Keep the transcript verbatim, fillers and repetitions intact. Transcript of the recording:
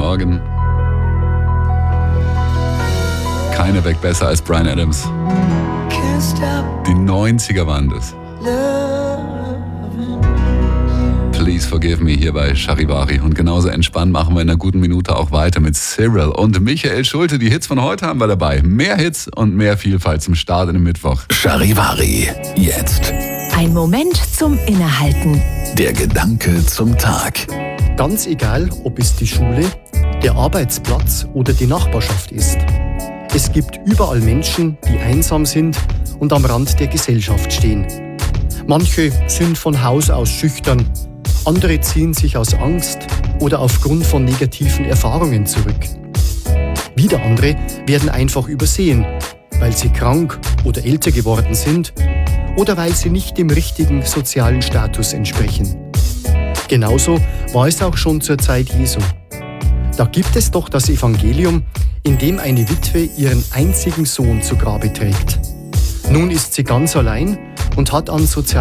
Morgen. Keiner weg besser als Bryan Adams. Die neunziger waren das. Please Forgive Me hier bei Charivari. Und genauso entspannt machen wir in einer guten Minute auch weiter mit Cyril und Michael Schulte. Die Hits von heute haben wir dabei. Mehr Hits und mehr Vielfalt zum Start in den Mittwoch. Charivari, jetzt. Ein Moment zum Innehalten. Der Gedanke zum Tag. Ganz egal, ob es die Schule, der Arbeitsplatz oder die Nachbarschaft ist. Es gibt überall Menschen, die einsam sind und am Rand der Gesellschaft stehen. Manche sind von Haus aus schüchtern, andere ziehen sich aus Angst oder aufgrund von negativen Erfahrungen zurück. Wieder andere werden einfach übersehen, weil sie krank oder älter geworden sind oder weil sie nicht dem richtigen sozialen Status entsprechen. Genauso war es auch schon zur Zeit Jesu. Da gibt es doch das Evangelium, in dem eine Witwe ihren einzigen Sohn zu Grabe trägt. Nun ist sie ganz allein und hat an sozialen